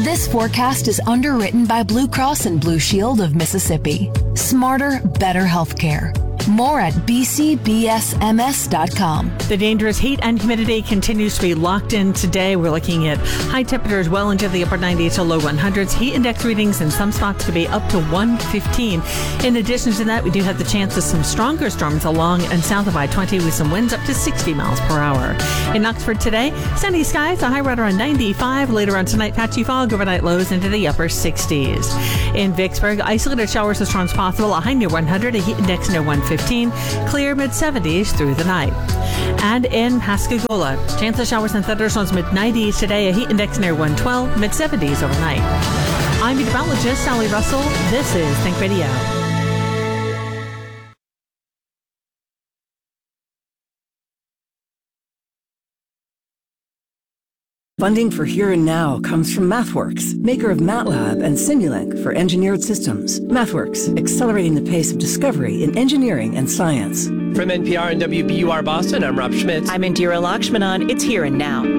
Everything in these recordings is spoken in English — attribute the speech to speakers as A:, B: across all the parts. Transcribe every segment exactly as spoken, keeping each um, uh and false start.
A: This forecast is underwritten by Blue Cross and Blue Shield of Mississippi. Smarter, better healthcare. More at b c b s m s dot com.
B: The dangerous heat and humidity continues to be locked in today. We're looking at high temperatures well into the upper nineties to low hundreds. Heat index readings in some spots to be up to one fifteen. In addition to that, we do have the chance of some stronger storms along and south of I twenty with some winds up to sixty miles per hour. In Oxford today, sunny skies, a high right around ninety-five. Later on tonight, patchy fog, overnight lows into the upper sixties. In Vicksburg, isolated showers as strong as possible, a high near one hundred, a heat index near one fifteen. Clear mid-seventies through the night. And in Pascagoula, chance of showers and thunderstorms mid-nineties today, a heat index near one twelve, mid-seventies overnight. I'm meteorologist Sally Russell. This is Think Radio.
C: Funding for Here and Now comes from MathWorks, maker of MATLAB and Simulink for engineered systems. MathWorks, accelerating the pace of discovery in engineering and science.
D: From N P R and W B U R Boston, I'm Rob Schmidt.
E: I'm Indira Lakshmanan. It's Here and Now.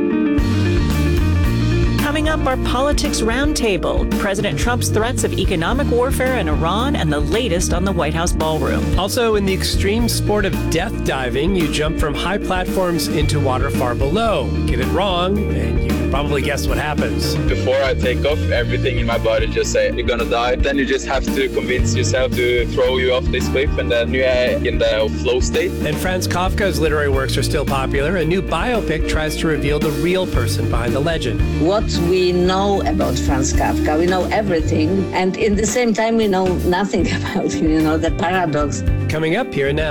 E: Coming up, our Politics Roundtable, President Trump's threats of economic warfare in Iran, and the latest on the White House ballroom.
D: Also, in the extreme sport of death diving, you jump from high platforms into water far below. Get it wrong, and you can probably guess what happens.
F: Before I take off, everything in my body just say, you're gonna die. Then you just have to convince yourself to throw you off this cliff, and then you're in the flow state.
D: And Franz Kafka's literary works are still popular. A new biopic tries to reveal the real person behind the legend.
G: What we know about Franz Kafka, we know everything, and in the same time we know nothing about him, you know, the paradox.
D: Coming up Here and Now.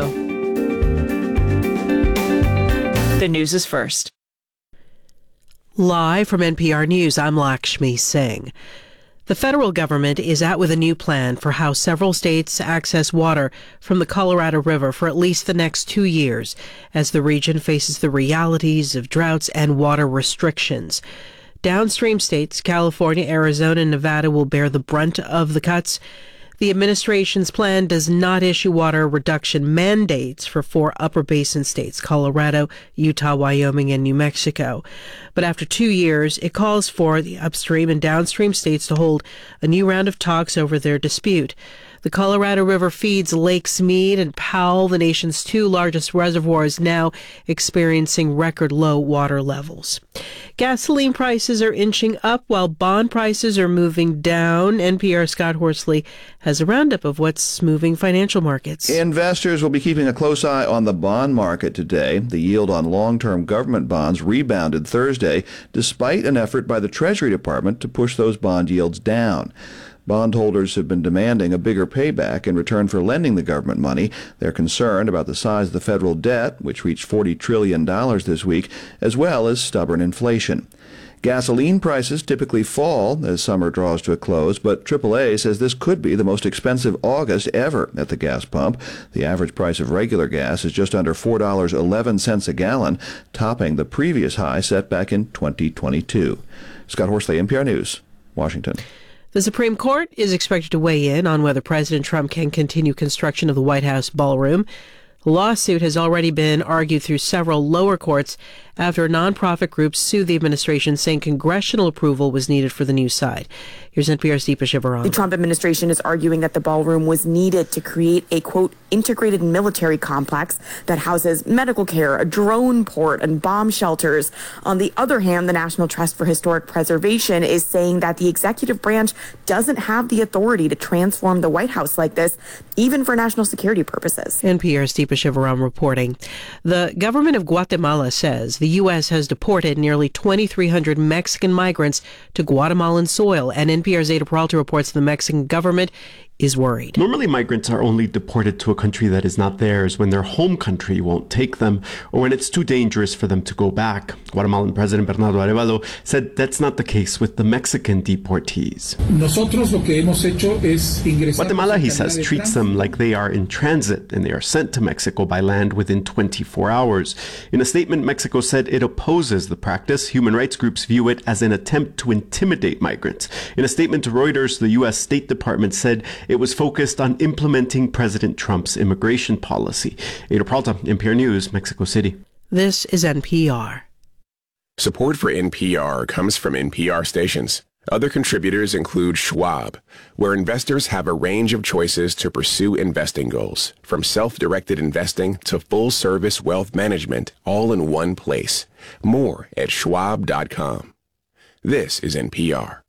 E: The news is first.
H: Live from N P R News, I'm Lakshmi Singh. The federal government is out with a new plan for how several states access water from the Colorado River for at least the next two years as the region faces the realities of droughts and water restrictions. Downstream states, California, Arizona, and Nevada, will bear the brunt of the cuts. The administration's plan does not issue water reduction mandates for four upper basin states, Colorado, Utah, Wyoming, and New Mexico. But after two years, it calls for the upstream and downstream states to hold a new round of talks over their dispute. The Colorado River feeds Lakes Mead and Powell, the nation's two largest reservoirs, now experiencing record low water levels. Gasoline prices are inching up while bond prices are moving down. N P R's Scott Horsley has a roundup of what's moving financial markets.
I: Investors will be keeping a close eye on the bond market today. The yield on long-term government bonds rebounded Thursday, despite an effort by the Treasury Department to push those bond yields down. Bondholders have been demanding a bigger payback in return for lending the government money. They're concerned about the size of the federal debt, which reached forty trillion dollars this week, as well as stubborn inflation. Gasoline prices typically fall as summer draws to a close, but triple A says this could be the most expensive August ever at the gas pump. The average price of regular gas is just under four dollars and eleven cents a gallon, topping the previous high set back in twenty twenty-two. Scott Horsley, N P R News, Washington.
H: The Supreme Court is expected to weigh in on whether President Trump can continue construction of the White House ballroom. The lawsuit has already been argued through several lower courts after a nonprofit group sued the administration, saying congressional approval was needed for the new site. Here's N P R's Deepa Shivaram.
J: The Trump administration is arguing that the ballroom was needed to create a, quote, integrated military complex that houses medical care, a drone port, and bomb shelters. On the other hand, the National Trust for Historic Preservation is saying that the executive branch doesn't have the authority to transform the White House like this, even for national security purposes.
H: N P R's Deepa Shivaram reporting. The government of Guatemala says the U S has deported nearly twenty-three hundred Mexican migrants to Guatemalan soil, and N P R's Ada Peralta reports the Mexican government is worried.
K: Normally, migrants are only deported to a country that is not theirs when their home country won't take them or when it's too dangerous for them to go back. Guatemalan President Bernardo Arévalo said that's not the case with the Mexican deportees. Guatemala, he says, treats them like they are in transit and they are sent to Mexico by land within twenty-four hours. In a statement, Mexico said it opposes the practice. Human rights groups view it as an attempt to intimidate migrants. In a statement to Reuters, the U S State Department said it was focused on implementing President Trump's immigration policy. Ada Peralta, N P R News, Mexico City.
H: This is N P R.
L: Support for N P R comes from N P R stations. Other contributors include Schwab, where investors have a range of choices to pursue investing goals, from self-directed investing to full-service wealth management, all in one place. More at schwab dot com. This is N P R.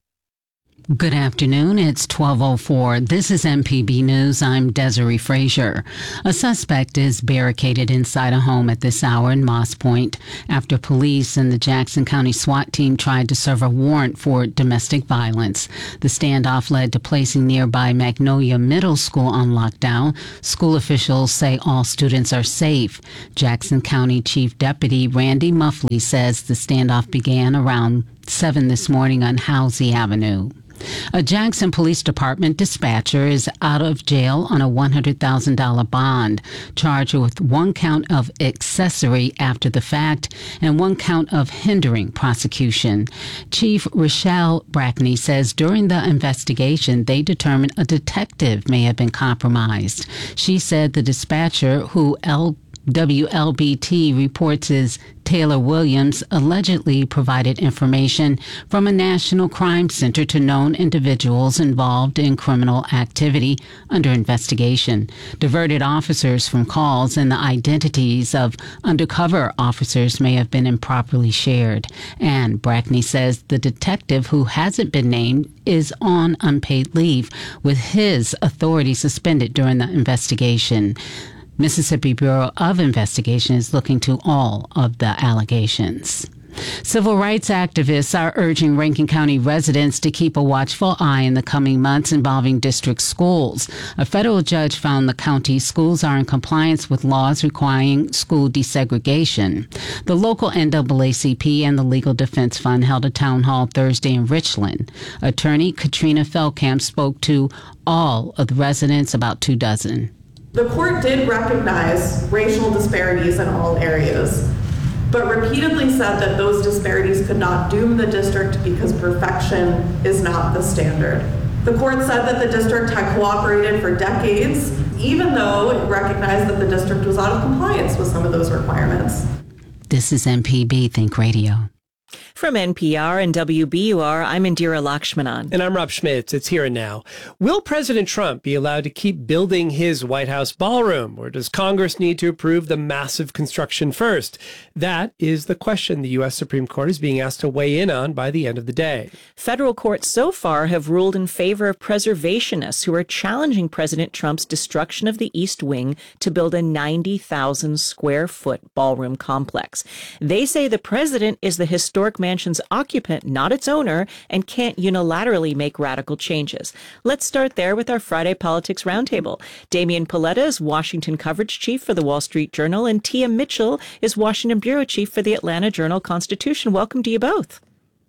M: Good afternoon. It's twelve oh four. This is M P B News. I'm Desiree Frazier. A suspect is barricaded inside a home at this hour in Moss Point after police and the Jackson County SWAT team tried to serve a warrant for domestic violence. The standoff led to placing nearby Magnolia Middle School on lockdown. School officials say all students are safe. Jackson County Chief Deputy Randy Muffley says the standoff began around seven this morning on Halsey Avenue. A Jackson Police Department dispatcher is out of jail on a one hundred thousand dollars bond, charged with one count of accessory after the fact and one count of hindering prosecution. Chief Rochelle Brackney says during the investigation, they determined a detective may have been compromised. She said the dispatcher, who L. W L B T reports is Taylor Williams, allegedly provided information from a national crime center to known individuals involved in criminal activity under investigation, diverted officers from calls, and the identities of undercover officers may have been improperly shared. And Brackney says the detective, who hasn't been named, is on unpaid leave with his authority suspended during the investigation. Mississippi Bureau of Investigation is looking to all of the allegations. Civil rights activists are urging Rankin County residents to keep a watchful eye in the coming months involving district schools. A federal judge found the county schools are in compliance with laws requiring school desegregation. The local N double A C P and the Legal Defense Fund held a town hall Thursday in Richland. Attorney Katrina Feldkamp spoke to all of the residents, about two dozen.
N: The court did recognize racial disparities in all areas, but repeatedly said that those disparities could not doom the district because perfection is not the standard. The court said that the district had cooperated for decades, even though it recognized that the district was out of compliance with some of those requirements.
M: This is M P B Think Radio.
E: From N P R and W B U R, I'm Indira Lakshmanan.
D: And I'm Rob Schmitz. It's Here and Now. Will President Trump be allowed to keep building his White House ballroom, or does Congress need to approve the massive construction first? That is the question the U S Supreme Court is being asked to weigh in on by the end of the day.
E: Federal courts so far have ruled in favor of preservationists who are challenging President Trump's destruction of the East Wing to build a ninety thousand square foot ballroom complex. They say the president is the historic mansion's occupant, not its owner, and can't unilaterally make radical changes. Let's start there with our Friday Politics Roundtable. Damian Paletta is Washington coverage chief for the Wall Street Journal, and Tia Mitchell is Washington bureau chief for the Atlanta Journal-Constitution. Welcome to you both.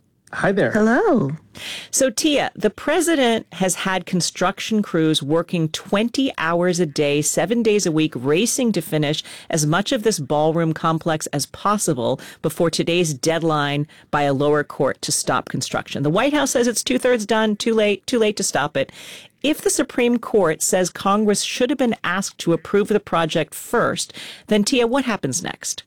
O: Hi there.
J: Hello.
E: So, Tia, the president has had construction crews working twenty hours a day, seven days a week, racing to finish as much of this ballroom complex as possible before today's deadline by a lower court to stop construction. The White House says it's two-thirds done, too late, too late to stop it. If the Supreme Court says Congress should have been asked to approve the project first, then, Tia, what happens next?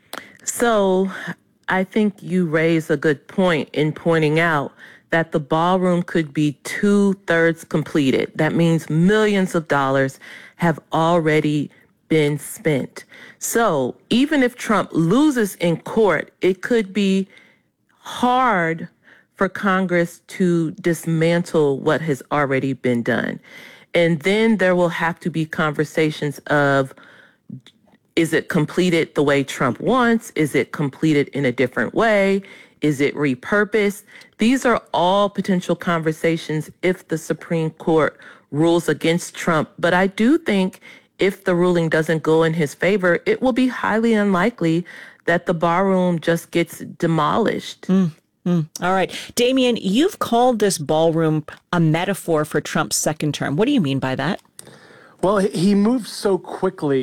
O: So I think you raise a good point in pointing out that the ballroom could be two-thirds completed. That means millions of dollars have already been spent. So even if Trump loses in court, it could be hard for Congress to dismantle what has already been done. And then there will have to be conversations of, is it completed the way Trump wants? Is it completed in a different way? Is it repurposed? These are all potential conversations if the Supreme Court rules against Trump. But I do think if the ruling doesn't go in his favor, it will be highly unlikely that the ballroom just gets demolished.
E: Mm. Mm. All right. Damian, you've called this ballroom a metaphor for Trump's second term. What do you mean by that?
P: Well, he moved so quickly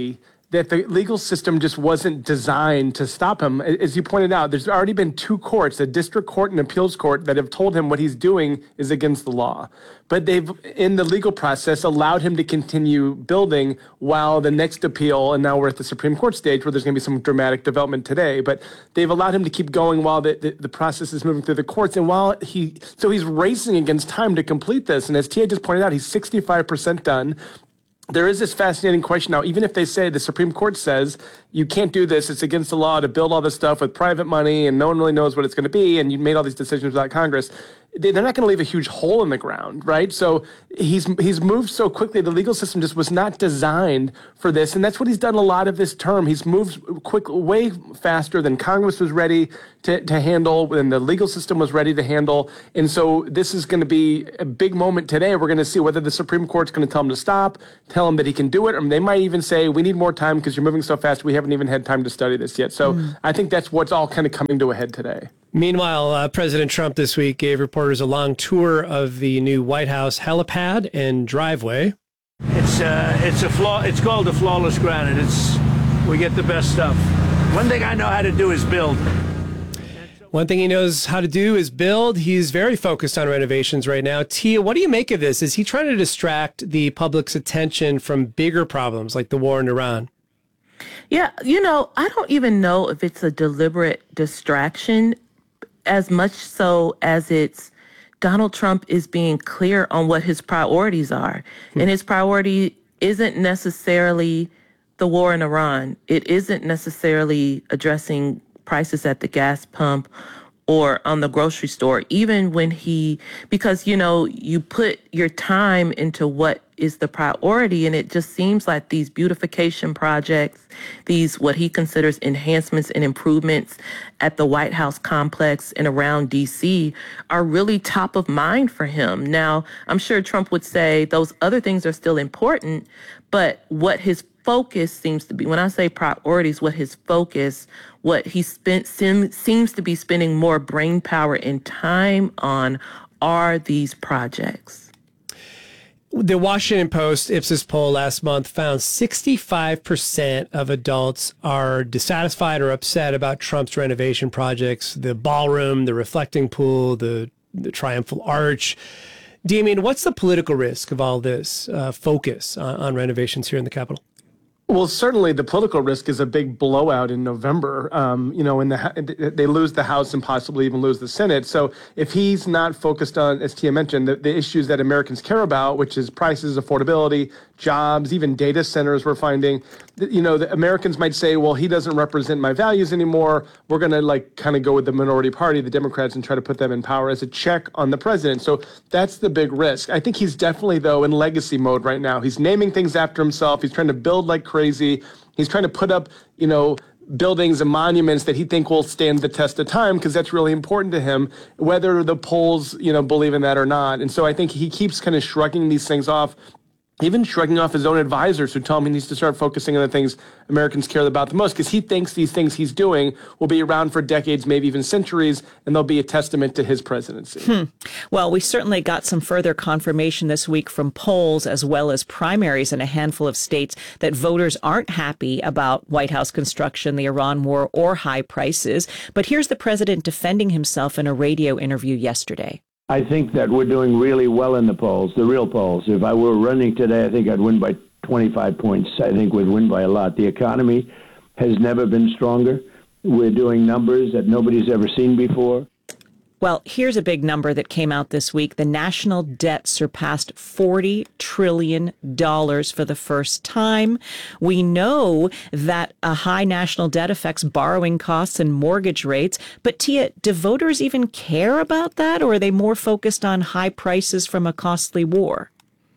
P: that the legal system just wasn't designed to stop him. As you pointed out, there's already been two courts, a district court and appeals court, that have told him what he's doing is against the law. But they've, in the legal process, allowed him to continue building while the next appeal, and now we're at the Supreme Court stage where there's going to be some dramatic development today, but they've allowed him to keep going while the, the, the process is moving through the courts. And while he, so he's racing against time to complete this. And as Tia just pointed out, he's sixty-five percent done. There is this fascinating question now, even if they say the Supreme Court says you can't do this, it's against the law to build all this stuff with private money and no one really knows what it's going to be, and you made all these decisions without Congress, they're not going to leave a huge hole in the ground, right? So he's he's moved so quickly. The legal system just was not designed for this, and that's what he's done a lot of this term. He's moved quick, way faster than Congress was ready to, to handle, and the legal system was ready to handle. And so this is going to be a big moment today. We're going to see whether the Supreme Court's going to tell him to stop, tell him that he can do it, or they might even say, we need more time because you're moving so fast, we haven't even had time to study this yet. So mm. I think that's what's all kind of coming to a head today.
D: Meanwhile, uh, President Trump this week gave reporters a long tour of the new White House helipad and driveway.
Q: It's uh, it's a flaw. It's called a flawless granite. It's we get the best stuff. One thing I know how to do is build.
D: One thing he knows how to do is build. He's very focused on renovations right now. Tia, what do you make of this? Is he trying to distract the public's attention from bigger problems like the war in Iran?
O: Yeah, you know, I don't even know if it's a deliberate distraction as much so as it's Donald Trump is being clear on what his priorities are. Hmm. And his priority isn't necessarily the war in Iran. It isn't necessarily addressing prices at the gas pump or on the grocery store, even when he, because, you know, you put your time into what is the priority, and it just seems like these beautification projects, these what he considers enhancements and improvements at the White House complex and around D C are really top of mind for him. Now, I'm sure Trump would say those other things are still important, but what his focus seems to be, when I say priorities, what his focus, what he spent sim, seems to be spending more brain power and time on are these projects.
D: The Washington Post Ipsos poll last month found sixty-five percent of adults are dissatisfied or upset about Trump's renovation projects, the ballroom, the reflecting pool, the, the triumphal arch. Damian, what's the political risk of all this uh, focus on, on renovations here in the Capitol?
P: Well, certainly the political risk is a big blowout in November. Um, you know, in the they lose the House and possibly even lose the Senate. So if he's not focused on, as Tia mentioned, the, the issues that Americans care about, which is prices, affordability, jobs, even data centers, we're finding, you know, the Americans might say, well, he doesn't represent my values anymore. We're going to like kind of go with the minority party, the Democrats, and try to put them in power as a check on the president. So that's the big risk. I think he's definitely, though, in legacy mode right now. He's naming things after himself. He's trying to build like crazy. He's trying to put up, you know, buildings and monuments that he think will stand the test of time because that's really important to him, whether the polls, you know, believe in that or not. And so I think he keeps kind of shrugging these things off, even shrugging off his own advisors who tell him he needs to start focusing on the things Americans care about the most because he thinks these things he's doing will be around for decades, maybe even centuries, and they'll be a testament to his presidency.
E: Hmm. Well, we certainly got some further confirmation this week from polls as well as primaries in a handful of states that voters aren't happy about White House construction, the Iran war, or high prices. But here's the president defending himself in a radio interview yesterday.
R: I think that we're doing really well in the polls, the real polls. If I were running today, I think I'd win by twenty-five points. I think we'd win by a lot. The economy has never been stronger. We're doing numbers that nobody's ever seen before.
E: Well, here's a big number that came out this week. The national debt surpassed forty trillion dollars for the first time. We know that a high national debt affects borrowing costs and mortgage rates. But Tia, do voters even care about that, or are they more focused on high prices from a costly war?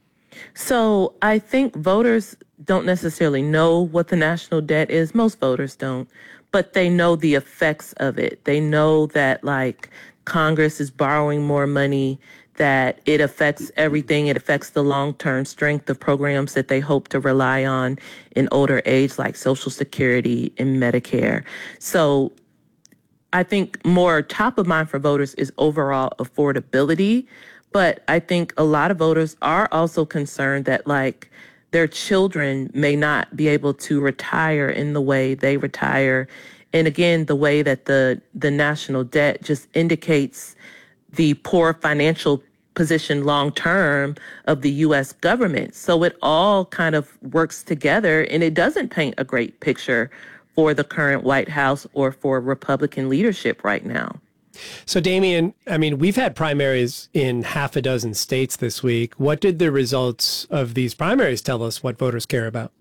O: So I think voters don't necessarily know what the national debt is. Most voters don't, but they know the effects of it. They know that, like, Congress is borrowing more money, that it affects everything. It affects the long-term strength of programs that they hope to rely on in older age, like Social Security and Medicare. So I think more top of mind for voters is overall affordability. But I think a lot of voters are also concerned that, like, their children may not be able to retire in the way they retire. And again, the way that the, the national debt just indicates the poor financial position long term of the U S government. So it all kind of works together, and it doesn't paint a great picture for the current White House or for Republican leadership right now.
D: So, Damian, I mean, we've had primaries in half a dozen states this week. What did the results of these primaries tell us what voters care about?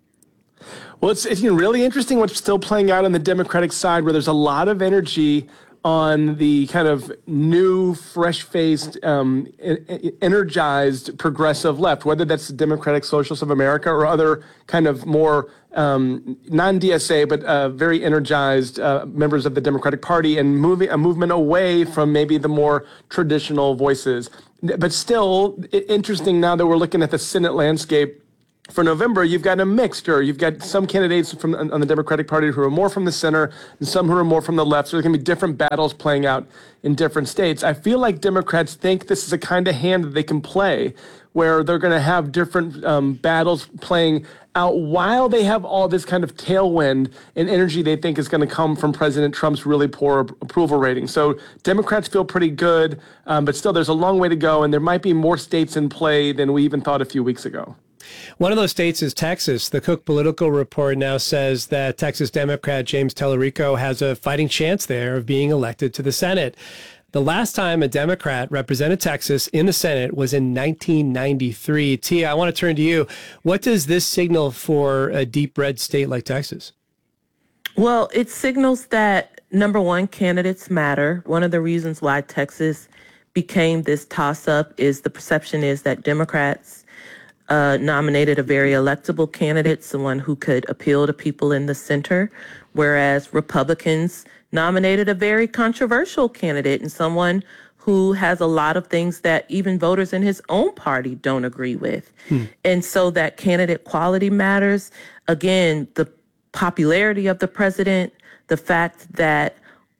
P: Well, it's, it's really interesting what's still playing out on the Democratic side, where there's a lot of energy on the kind of new, fresh-faced, um, energized progressive left, whether that's the Democratic Socialists of America or other kind of more um, non-D S A, but uh, very energized uh, members of the Democratic Party, and moving a movement away from maybe the more traditional voices. But still, interesting now that we're looking at the Senate landscape. For November, you've got a mixture. You've got some candidates from on the Democratic Party who are more from the center and some who are more from the left. So there's going to be different battles playing out in different states. I feel like Democrats think this is a kind of hand that they can play, where they're going to have different um, battles playing out while they have all this kind of tailwind and energy they think is going to come from President Trump's really poor approval rating. So Democrats feel pretty good, um, but still there's a long way to go, and there might be more states in play than we even thought a few weeks ago.
D: One of those states is Texas. The Cook Political Report now says that Texas Democrat James Tellerico has a fighting chance there of being elected to the Senate. The last time a Democrat represented Texas in the Senate was in nineteen ninety-three. Tia, I want to turn to you. What does this signal for a deep red state like Texas?
O: Well, it signals that, number one, candidates matter. One of the reasons why Texas became this toss-up is the perception is that Democrats Uh, nominated a very electable candidate, someone who could appeal to people in the center, whereas Republicans nominated a very controversial candidate and someone who has a lot of things that even voters in his own party don't agree with. Hmm. And so that candidate quality matters. Again, the popularity of the president, the fact that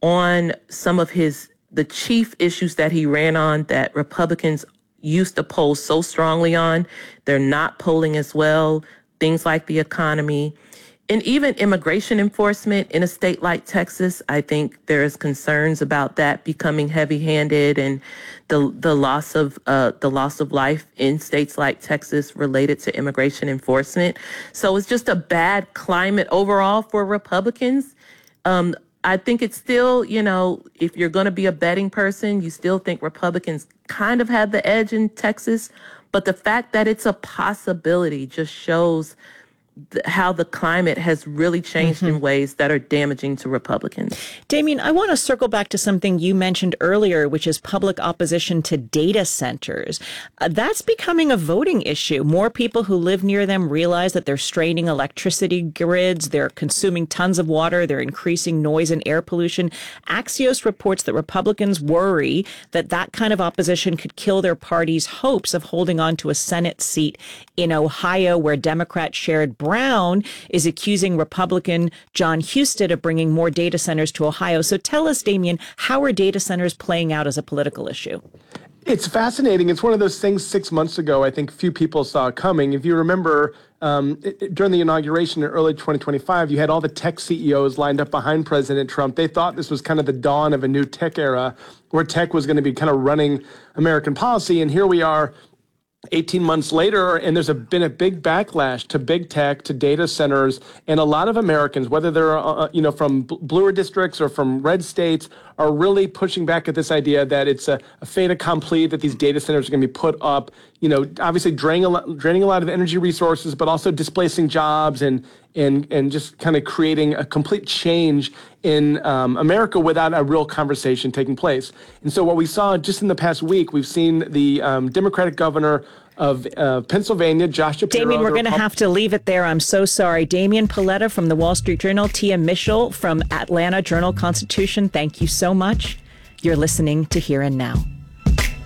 O: on some of his, the chief issues that he ran on that Republicans used to poll so strongly on, they're not polling as well. Things like the economy and even immigration enforcement in a state like Texas. I think there's concerns about that becoming heavy-handed and the the loss of uh, the loss of life in states like Texas related to immigration enforcement. So it's just a bad climate overall for Republicans. Um, I think it's still, you know, if you're going to be a betting person, you still think Republicans kind of had the edge in Texas. But the fact that it's a possibility just shows th- how the climate has really changed mm-hmm. in ways that are damaging to Republicans.
E: Damian, I want to circle back to something you mentioned earlier, which is public opposition to data centers. Uh, that's becoming a voting issue. More people who live near them realize that they're straining electricity grids, they're consuming tons of water, they're increasing noise and air pollution. Axios reports that Republicans worry that that kind of opposition could kill their party's hopes of holding on to a Senate seat in Ohio, where Democrat Sherrod Brown is accusing Republican John Husted of bringing more data centers to Ohio. So tell us, Damian, how are data centers playing out as a political issue?
P: It's fascinating. It's one of those things six months ago I think few people saw coming. If you remember, um, it, it, during the inauguration in early twenty twenty-five, you had all the tech C E Os lined up behind President Trump. They thought this was kind of the dawn of a new tech era where tech was going to be kind of running American policy. And here we are eighteen months later, and there's a, been a big backlash to big tech, to data centers, and a lot of Americans, whether they're uh, you know from bl- bluer districts or from red states, are really pushing back at this idea that it's a, a fait accompli that these data centers are going to be put up, you know, obviously draining a lot, draining a lot of energy resources, but also displacing jobs and and and just kind of creating a complete change in um, America without a real conversation taking place. And so what we saw just in the past week, we've seen the um, Democratic governor of uh, Pennsylvania, Josh Shapiro.
E: Damian, we're going to Repub- have to leave it there. I'm so sorry. Damian Paletta from the Wall Street Journal, Tia Mitchell from Atlanta Journal-Constitution, thank you so much. You're listening to Here and Now.